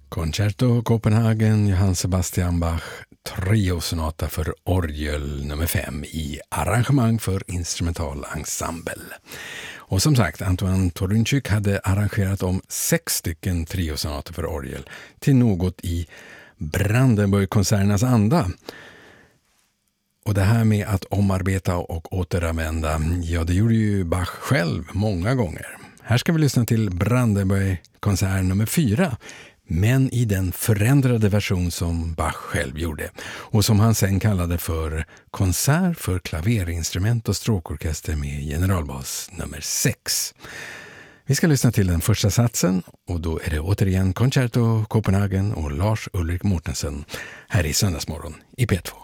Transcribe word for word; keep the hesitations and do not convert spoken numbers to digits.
Concerto Copenhagen, Johann Sebastian Bach, triosonata för orgel nummer fem i arrangemang för instrumental ensemble. Och som sagt, Antoine Torunchik hade arrangerat om sex stycken triosonater för orgel till något i Brandenburg-konserternas anda. Och det här med att omarbeta och återanvända, ja det gjorde ju Bach själv många gånger. Här ska vi lyssna till Brandenburg-konsert nummer fyra, men i den förändrade version som Bach själv gjorde och som han sen kallade för konsert för klaverinstrument och stråkorkester med generalbas nummer sex. Vi ska lyssna till den första satsen och då är det återigen Concerto Copenhagen och Lars Ulrik Mortensen här i Söndagsmorgon i P två.